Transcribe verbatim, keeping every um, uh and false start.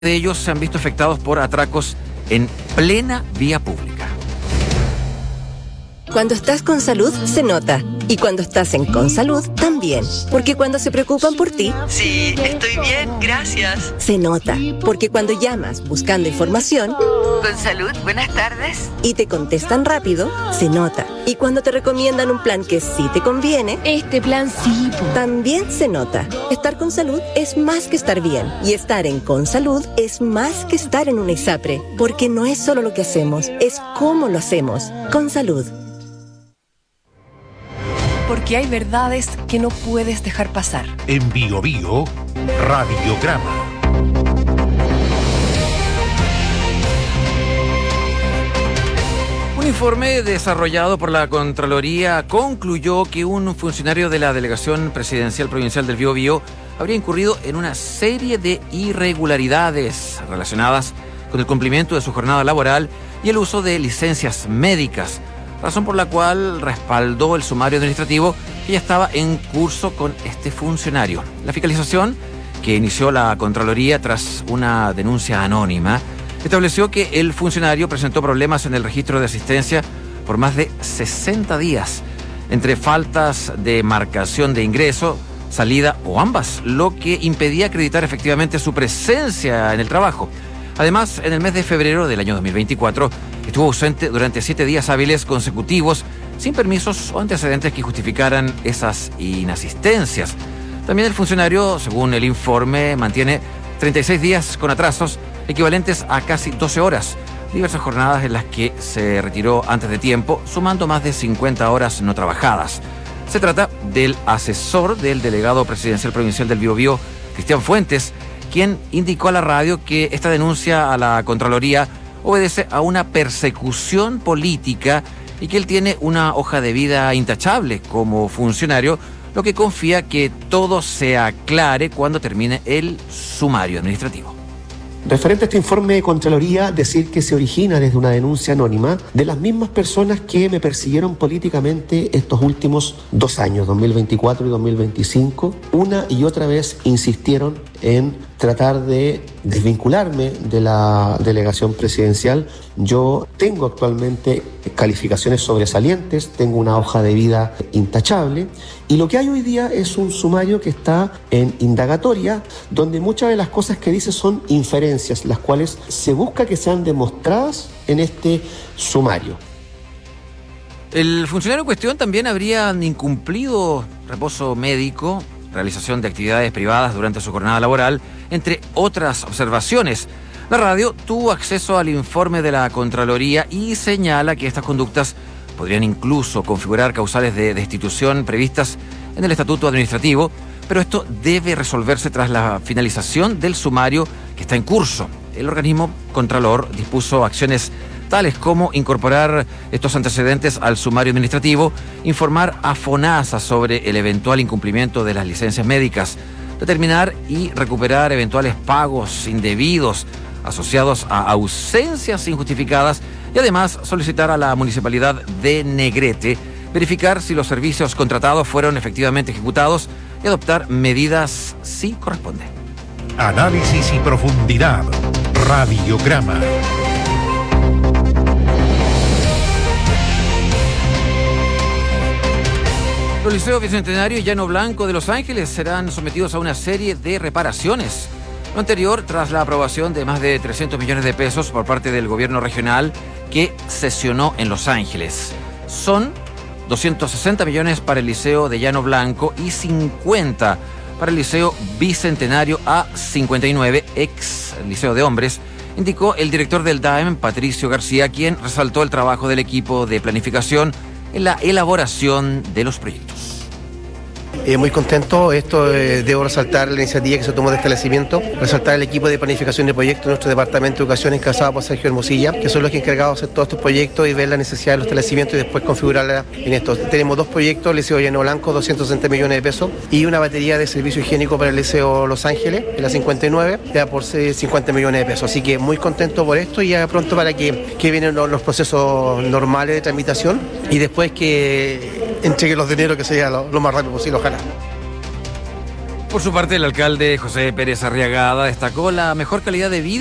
de ellos se han visto afectados por atracos en plena vía pública. Cuando estás con salud, se nota. Y cuando estás en Consalud, también. Porque cuando se preocupan por ti... Sí, estoy bien, gracias. Se nota. Porque cuando llamas buscando información... Consalud, buenas tardes. Y te contestan rápido, se nota. Y cuando te recomiendan un plan que sí te conviene... Este plan sí, po. También se nota. Estar con salud es más que estar bien. Y estar en Consalud es más que estar en una ISAPRE. Porque no es solo lo que hacemos, es cómo lo hacemos. Consalud. Porque hay verdades que no puedes dejar pasar. En Bio Bio, Radiograma. Un informe desarrollado por la Contraloría concluyó que un funcionario de la Delegación Presidencial Provincial del Bio Bio habría incurrido en una serie de irregularidades relacionadas con el cumplimiento de su jornada laboral y el uso de licencias médicas, razón por la cual respaldó el sumario administrativo que ya estaba en curso con este funcionario. La fiscalización, que inició la Contraloría tras una denuncia anónima, estableció que el funcionario presentó problemas en el registro de asistencia por más de sesenta días, entre faltas de marcación de ingreso, salida o ambas, lo que impedía acreditar efectivamente su presencia en el trabajo. Además, en el mes de febrero del año dos mil veinticuatro, estuvo ausente durante siete días hábiles consecutivos, sin permisos o antecedentes que justificaran esas inasistencias. También el funcionario, según el informe, mantiene treinta y seis días con atrasos, equivalentes a casi doce horas, diversas jornadas en las que se retiró antes de tiempo, sumando más de cincuenta horas no trabajadas. Se trata del asesor del delegado presidencial provincial del Bio Bio, Cristian Fuentes, quien indicó a la radio que esta denuncia a la Contraloría obedece a una persecución política y que él tiene una hoja de vida intachable como funcionario, lo que confía que todo se aclare cuando termine el sumario administrativo. Referente a este informe de Contraloría, decir que se origina desde una denuncia anónima de las mismas personas que me persiguieron políticamente estos últimos dos años, dos mil veinticuatro y dos mil veinticinco. Una y otra vez insistieron en tratar de desvincularme de la delegación presidencial. Yo tengo actualmente calificaciones sobresalientes, tengo una hoja de vida intachable y lo que hay hoy día es un sumario que está en indagatoria, donde muchas de las cosas que dice son inferencias, las cuales se busca que sean demostradas en este sumario. El funcionario en cuestión también habría incumplido reposo médico, realización de actividades privadas durante su jornada laboral, entre otras observaciones. La radio tuvo acceso al informe de la Contraloría y señala que estas conductas podrían incluso configurar causales de destitución previstas en el Estatuto Administrativo, pero esto debe resolverse tras la finalización del sumario que está en curso. El organismo Contralor dispuso acciones tales como incorporar estos antecedentes al sumario administrativo, informar a FONASA sobre el eventual incumplimiento de las licencias médicas, determinar y recuperar eventuales pagos indebidos asociados a ausencias injustificadas y además solicitar a la Municipalidad de Negrete verificar si los servicios contratados fueron efectivamente ejecutados y adoptar medidas si corresponde. Análisis y profundidad. Radiograma. Los liceos Bicentenario y Llano Blanco de Los Ángeles serán sometidos a una serie de reparaciones. Lo anterior tras la aprobación de más de trescientos millones de pesos por parte del gobierno regional que sesionó en Los Ángeles. Son doscientos sesenta millones para el Liceo de Llano Blanco y cincuenta para el Liceo Bicentenario A cincuenta y nueve, ex Liceo de Hombres, indicó el director del D A E M, Patricio García, quien resaltó el trabajo del equipo de planificación en la elaboración de los proyectos. Eh, muy contento, esto eh, debo resaltar la iniciativa que se tomó de establecimiento, resaltar el equipo de planificación de proyectos de nuestro Departamento de Educación encabezado por Sergio Hermosilla, que son los encargados de hacer todos estos proyectos y ver la necesidad de los establecimientos y después configurarla en esto. Tenemos dos proyectos, el Liceo Llano Blanco, doscientos sesenta millones de pesos, y una batería de servicio higiénico para el Liceo Los Ángeles, en la cincuenta y nueve, ya por cincuenta millones de pesos. Así que muy contento por esto y ya pronto para que, que vienen los, los procesos normales de tramitación y después que entreguen los dineros, que sea lo, lo más rápido posible, ojalá. Por su parte, el alcalde José Pérez Arriagada destacó la mejor calidad de vida